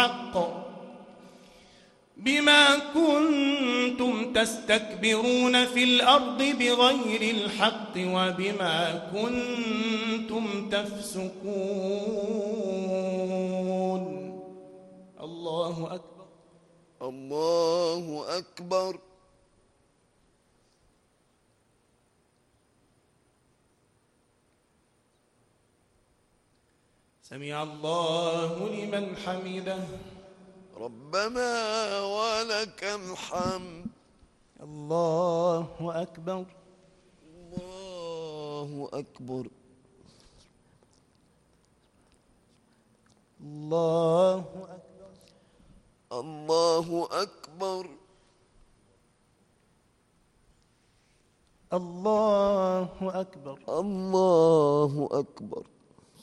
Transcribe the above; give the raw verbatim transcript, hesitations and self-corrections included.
الحق بما كنتم تستكبرون في الأرض بغير الحق وبما كنتم تفسقون. الله أكبر. الله أكبر. سمع الله لمن حمده. ربنا ولك الحمد. الله أكبر. الله أكبر. الله أكبر. الله أكبر. الله أكبر. الله أكبر.